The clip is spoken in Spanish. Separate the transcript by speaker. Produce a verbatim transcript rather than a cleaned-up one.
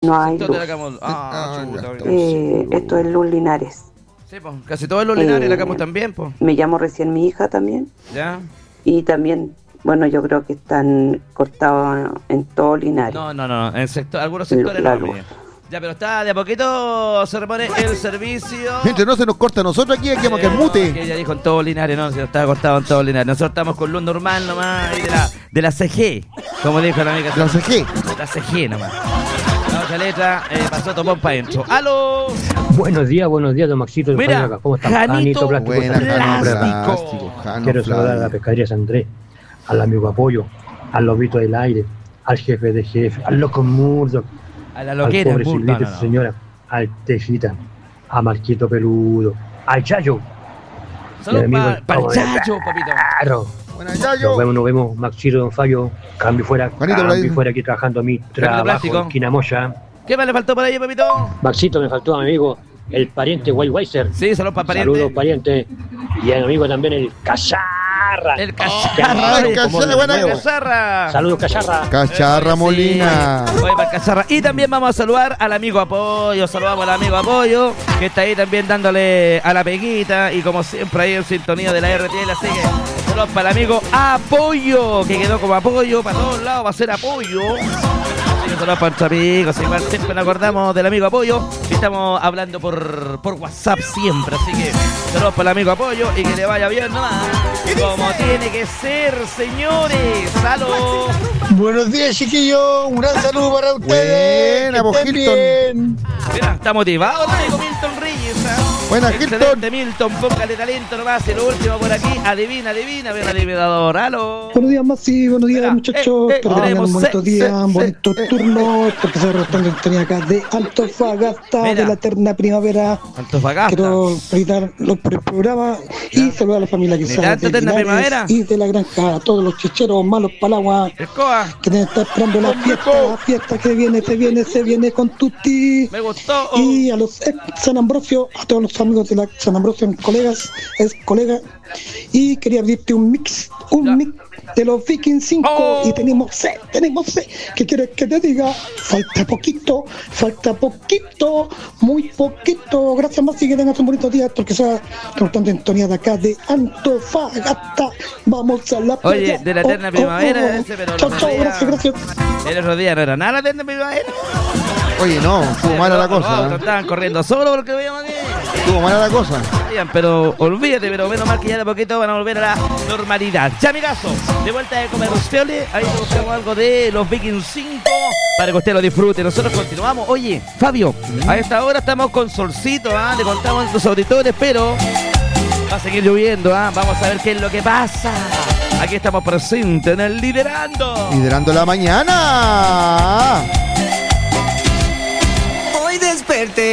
Speaker 1: no hay
Speaker 2: Sector
Speaker 1: luz.
Speaker 2: de la Camol. Ah,
Speaker 3: Ah,
Speaker 2: chuta,
Speaker 3: ya
Speaker 2: oiga.
Speaker 1: Eh, esto es Luz Linares.
Speaker 2: Sí, pues, casi todos los linares
Speaker 1: Eh,
Speaker 2: la Camol también, pues.
Speaker 1: Me llamo recién mi hija también.
Speaker 2: ¿Ya?
Speaker 1: Y también, bueno, yo creo que están cortados en todo Linares.
Speaker 2: No, no, no, en sector, algunos sectores
Speaker 1: La
Speaker 2: no,
Speaker 1: luz.
Speaker 2: mire. Ya, pero está de a poquito se repone el servicio.
Speaker 3: Mientras no se nos corta a nosotros aquí, aquí vamos que
Speaker 2: Eh,
Speaker 3: el
Speaker 2: no,
Speaker 3: mute.
Speaker 2: que ella dijo en todo Linares, no, si estaba cortado en todo Linares. Nosotros estamos con luz normal nomás y de la, de la C G, como dijo la amiga.
Speaker 3: La C G.
Speaker 2: La C G nomás. La otra letra eh, pasó topón para adentro. ¡Aló!
Speaker 4: Buenos días, buenos días, don Maxito.
Speaker 2: Mira,
Speaker 4: Acá. ¿Cómo están?
Speaker 2: Janito,
Speaker 4: Plástico,
Speaker 3: Buena,
Speaker 4: San Juan,
Speaker 3: Jano
Speaker 2: Plástico.
Speaker 3: Plástico, Jano
Speaker 4: Quiero saludar a la
Speaker 3: Plástico.
Speaker 4: pescadería San Andrés, al amigo Apoyo, al Lobito del Aire, al jefe de jefe, al loco Murdoch,
Speaker 2: A la
Speaker 4: al
Speaker 2: loquera.
Speaker 4: pobre
Speaker 2: Bull-
Speaker 4: Silvita,
Speaker 2: no, no,
Speaker 4: su
Speaker 2: no.
Speaker 4: señora, al Tejita, a Marquito Peludo, al Chayo.
Speaker 2: Saludos
Speaker 4: mi amigo
Speaker 2: para
Speaker 4: el
Speaker 2: pa el
Speaker 4: Pavo de
Speaker 2: Chacho, papito.
Speaker 4: Claro.
Speaker 3: Buena,
Speaker 4: Nos
Speaker 3: Yayo.
Speaker 4: vemos, nos vemos, Maxito, don Fabio, cambio fuera,
Speaker 3: Juanito, por ahí.
Speaker 4: cambio fuera aquí trabajando a mi trabajo,
Speaker 2: plástico.
Speaker 4: esquina Moya.
Speaker 2: ¿Qué más le faltó por ahí, papito?
Speaker 4: Maxito, me faltó a mi amigo, el pariente Weiser.
Speaker 2: Sí, saludos para pariente.
Speaker 4: Saludos, pariente. Y a mi amigo también, el Cacharra.
Speaker 2: El
Speaker 3: Ah,
Speaker 2: Cacharra.
Speaker 3: el Cacharra, buena.
Speaker 2: El Cacharra.
Speaker 4: Saludos, Cacharra.
Speaker 3: Cacharra Molina.
Speaker 2: Sí. Oye, para el Cacharra. Y también vamos a saludar al amigo Apoyo. Saludamos al amigo Apoyo, que está ahí también dándole a la peguita. Y como siempre ahí en sintonía de la R T L. Así que saludos para el amigo Apoyo, que quedó como apoyo. Para todos lados va a ser apoyo. Así que saludos para nuestros amigos. Igual siempre nos acordamos del amigo Apoyo. Y estamos hablando por, por WhatsApp siempre. Así que saludos para el amigo Apoyo. Y que le vaya bien nomás. Como tiene que ser, señores. ¡Salud!
Speaker 5: Buenos días, chiquillos. Un gran saludo para ustedes.
Speaker 3: Buena,
Speaker 5: Que estén
Speaker 3: Hilton.
Speaker 5: bien.
Speaker 2: Mira, está motivado el amigo Milton Reyes. ¿Ah?
Speaker 3: Buena,
Speaker 2: Excelente, Milton. Póngale talento nomás. Y lo último por aquí. Adivina, adivina. Ven al adivinador. ¡Aló!
Speaker 6: Buenos días, Maxi, buenos días,
Speaker 2: Mira,
Speaker 6: muchachos.
Speaker 2: eh, eh,
Speaker 6: Espero que tengan
Speaker 2: tenemos
Speaker 6: un bonito
Speaker 2: se-
Speaker 6: día,
Speaker 2: se-
Speaker 6: un bonito
Speaker 2: se-
Speaker 6: turno, porque se responde tenía acá de Antofagasta,
Speaker 2: Mira.
Speaker 6: de la eterna primavera.
Speaker 2: Antofagasta.
Speaker 6: Quiero felicitarlos por el programa y saludar a la familia que
Speaker 2: Ni
Speaker 6: sale
Speaker 2: tanto
Speaker 6: de
Speaker 2: eterna
Speaker 6: Linares
Speaker 2: primavera.
Speaker 6: y de la granja, a todos los chicheros malos palagua
Speaker 2: Escoba.
Speaker 6: que deben estar esperando la fiesta, la fiesta que viene, se viene, se viene con tutti.
Speaker 2: Me gustó.
Speaker 6: Y a los ex San Ambrosio, a todos los amigos de la San Ambrosio, mis colegas, ex colegas. Y quería abrirte un mix, un
Speaker 2: Ya.
Speaker 6: mix de los Vikings cinco.
Speaker 2: Oh.
Speaker 6: Y tenemos sed, tenemos sed. ¿Qué quieres que te diga? Falta poquito, falta poquito, muy poquito. Gracias más y que tengas un bonito día. Porque sea constante sintonía de acá de Antofagasta. Vamos a la playa.
Speaker 2: Oye, de la eterna
Speaker 6: Oh,
Speaker 2: primavera,
Speaker 6: oh, oh.
Speaker 2: ese, pero el
Speaker 6: Chao,
Speaker 2: otro
Speaker 6: chao,
Speaker 2: día-
Speaker 6: gracias, gracias.
Speaker 2: El otro día no era nada la eterna primavera.
Speaker 3: Oye, no, estuvo mala la
Speaker 2: Los
Speaker 3: cosa.
Speaker 2: autos
Speaker 3: ¿eh?
Speaker 2: estaban corriendo solo porque veíamos aquí.
Speaker 3: Estuvo mala la cosa.
Speaker 2: Vayan, pero olvídate, pero menos mal que ya de poquito van a volver a la normalidad. Ya, amigazo, de vuelta de Comerciole, ahí te buscamos algo de los Vikings cinco para que usted lo disfrute. Nosotros continuamos. Oye, Fabio, a esta hora estamos con solcito, ¿ah? Le contamos a nuestros auditores, pero va a seguir lloviendo, ¿ah? Vamos a ver qué es lo que pasa. Aquí estamos presentes en el Liderando.
Speaker 3: Liderando la mañana.